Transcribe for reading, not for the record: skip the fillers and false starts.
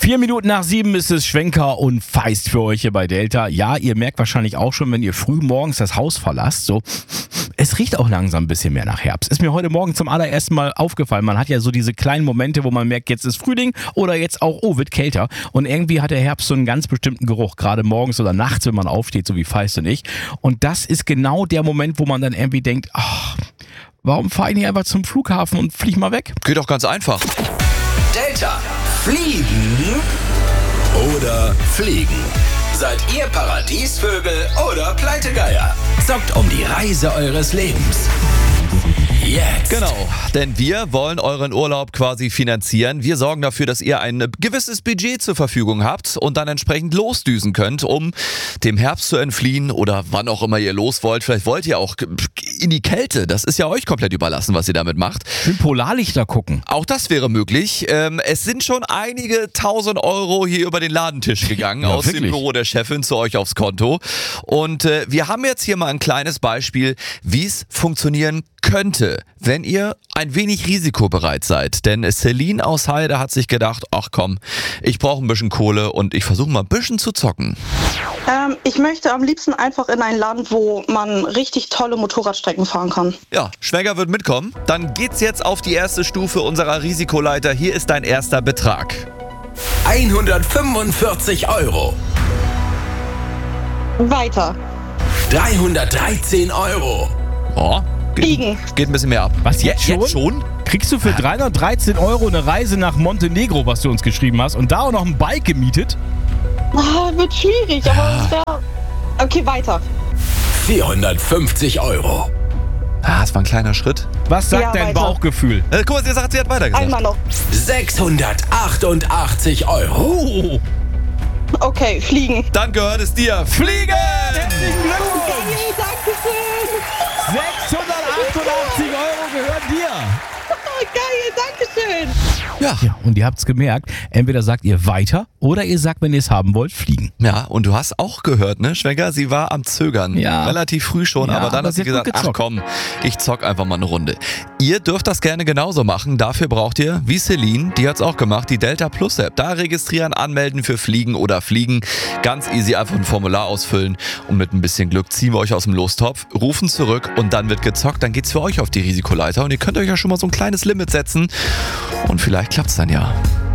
7:04 ist es. Schwenker und Feist für euch hier bei Delta. Ja, ihr merkt wahrscheinlich auch schon, wenn ihr früh morgens das Haus verlasst, so, es riecht auch langsam ein bisschen mehr nach Herbst. Ist mir heute Morgen zum allerersten Mal aufgefallen. Man hat ja so diese kleinen Momente, wo man merkt, jetzt ist Frühling oder jetzt auch, oh, wird kälter. Und irgendwie hat der Herbst so einen ganz bestimmten Geruch, gerade morgens oder nachts, wenn man aufsteht, so wie Feist und ich. Und das ist genau der Moment, wo man dann irgendwie denkt, ach, warum fahr ich nicht einfach zum Flughafen und flieg mal weg? Geht doch ganz einfach. Delta. Fliegen oder fliegen? Seid ihr Paradiesvögel oder Pleitegeier? Zockt um die Reise eures Lebens. Jetzt. Genau, denn wir wollen euren Urlaub quasi finanzieren. Wir sorgen dafür, dass ihr ein gewisses Budget zur Verfügung habt und dann entsprechend losdüsen könnt, um dem Herbst zu entfliehen oder wann auch immer ihr los wollt. Vielleicht wollt ihr auch in die Kälte. Das ist ja euch komplett überlassen, was ihr damit macht. Schön Polarlichter gucken. Auch das wäre möglich. Es sind schon einige 1.000 Euro hier über den Ladentisch gegangen, ja, aus wirklich? dem Büro der Chefin zu euch aufs Konto. Und wir haben jetzt hier mal ein kleines Beispiel, wie es funktionieren könnte, wenn ihr ein wenig risikobereit seid. Denn Celine aus Heide hat sich gedacht, ach komm, ich brauche ein bisschen Kohle und ich versuche mal ein bisschen zu zocken. Ich möchte am liebsten einfach in ein Land, wo man richtig tolle Motorradstrecken fahren kann. Ja, Schwäger wird mitkommen. Dann geht's jetzt auf die erste Stufe unserer Risikoleiter. Hier ist dein erster Betrag. 145 Euro. Weiter. 313 Euro. Oh, Fliegen. geht ein bisschen mehr ab. Was, jetzt schon? Jetzt schon? Kriegst du für 313 Euro eine Reise nach Montenegro, was du uns geschrieben hast, und da auch noch ein Bike gemietet? Wird schwierig, aber es wäre... Okay, weiter. 450 Euro. Ah, das war ein kleiner Schritt. Was sagt Ja, dein weiter. Bauchgefühl? Guck mal, sie sagt, sie hat weitergesagt. Einmal noch. 688 Euro. Oh, Okay, fliegen. Dann gehört es dir. Fliegen! herzlichen Glückwunsch! Hey, dankeschön. 688 Euro gehören dir! Oh, geil, dankeschön. Ja. Ja, und ihr habt's gemerkt, entweder sagt ihr weiter oder ihr sagt, wenn ihr es haben wollt, fliegen. Ja, und du hast auch gehört, ne, Schwenker, sie war am Zögern. Ja. Relativ früh schon, Ja, aber dann aber hat sie sie hat gut gesagt, ach gezockt. komm, ich zock einfach mal eine Runde. Ihr dürft das gerne genauso machen. Dafür braucht ihr, wie Celine, die hat's auch gemacht, die Delta Plus App. Da registrieren, anmelden für Fliegen oder Fliegen. Ganz easy, einfach ein Formular ausfüllen und mit ein bisschen Glück ziehen wir euch aus dem Lostopf, rufen zurück und dann wird gezockt. Dann geht's für euch auf die Risikoleiter und ihr könnt euch ja schon mal so ein kleines Limit setzen und vielleicht klappt's dann ja.